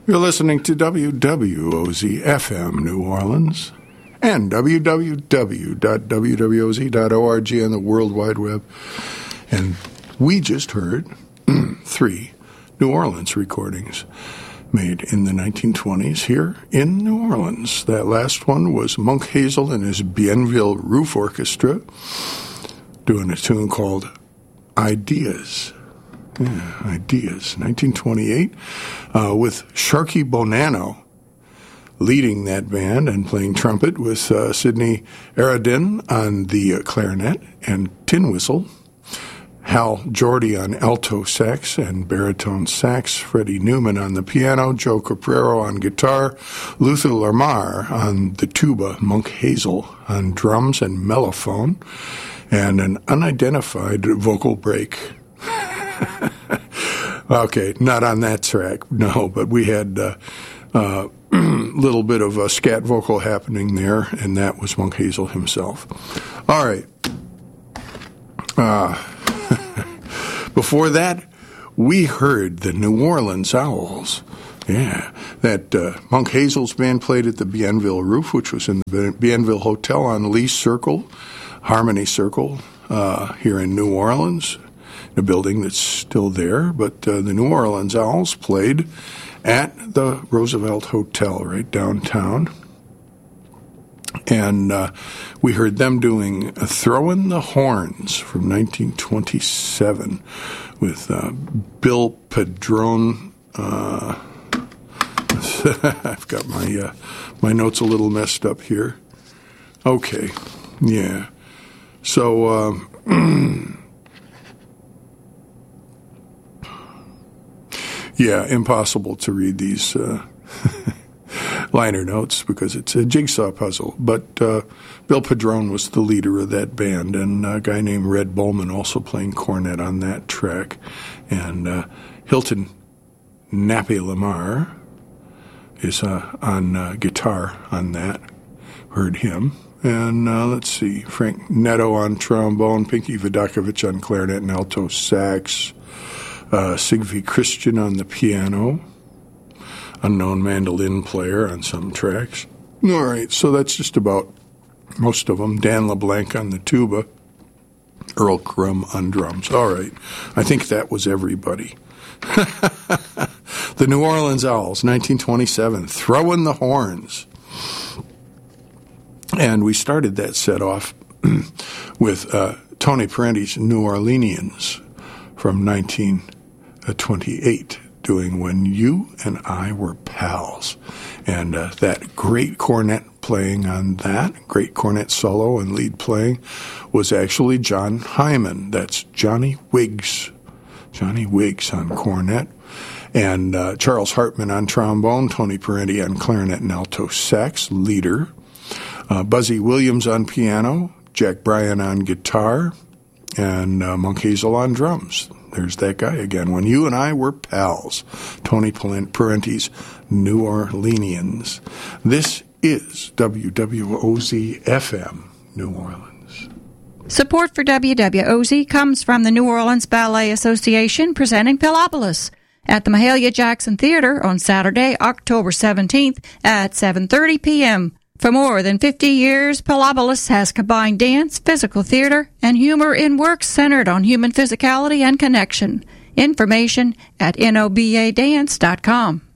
You're listening to WWOZ-FM New Orleans and www.wwoz.org on the World Wide Web. And we just heard 3 New Orleans recordings made in the 1920s here in New Orleans. That last one was Monk Hazel and his Bienville Roof Orchestra doing a tune called Ideas. Yeah, Ideas, 1928, with Sharky Bonanno leading that band and playing trumpet with Sidney Aradin on the clarinet and tin whistle, Hal Jordy on alto sax and baritone sax, Freddie Newman on the piano, Joe Caprero on guitar, Luther Lamar on the tuba, Monk Hazel on drums and mellophone, and an unidentified vocal break. Okay, not on that track, no, but we had a little bit of a scat vocal happening there, and that was Monk Hazel himself. All right. Before that, we heard the New Orleans Owls. Yeah, that Monk Hazel's band played at the Bienville Roof, which was in the Bienville Hotel on Lee Circle, Harmony Circle, here in New Orleans, a building that's still there. But the New Orleans Owls played at the Roosevelt Hotel right downtown. And we heard them doing Throwin' the Horns from 1927 with Bill Padrone. I've got my notes a little messed up here. Okay, yeah. So, yeah, impossible to read these liner notes because it's a jigsaw puzzle. But Bill Padrone was the leader of that band, and a guy named Red Bowman also playing cornet on that track. And Hilton Nappy Lamar is on guitar on that. Heard him. And let's see, Frank Netto on trombone, Pinky Vidakovich on clarinet and alto sax, Sigvie Christian on the piano, unknown mandolin player on some tracks. All right, so that's just about most of them. Dan LeBlanc on the tuba, Earl Crum on drums. All right, I think that was everybody. The New Orleans Owls, 1927, Throwin' the Horns. And we started that set off with Tony Parenti's New Orleanians from 1928, doing When You and I Were Pals. And that great cornet playing on that, great cornet solo and lead playing, was actually John Hyman. That's Johnny Wiggs. Johnny Wiggs on cornet. And Charles Hartman on trombone, Tony Parenti on clarinet and alto sax, leader. Buzzy Williams on piano, Jack Bryan on guitar, and Monk Hazel on drums. There's that guy again. When You and I Were Pals, Tony Parenti's New Orleanians. This is WWOZ-FM, New Orleans. Support for WWOZ comes from the New Orleans Ballet Association presenting Pilopolis at the Mahalia Jackson Theater on Saturday, October 17th at 7:30 p.m. For more than 50 years, Pilopolis has combined dance, physical theater, and humor in works centered on human physicality and connection. Information at nobadance.com.